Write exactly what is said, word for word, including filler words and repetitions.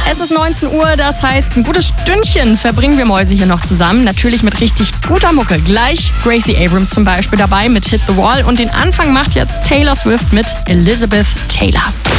Es ist neunzehn Uhr, das heißt, ein gutes Stündchen verbringen wir Mäuse hier noch zusammen. Natürlich mit richtig guter Mucke. Gleich Gracie Abrams zum Beispiel dabei mit Hit the Wall. Und den Anfang macht jetzt Taylor Swift mit Elizabeth Taylor.